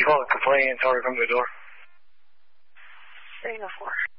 you call to complain, tell her to come to the door. 304.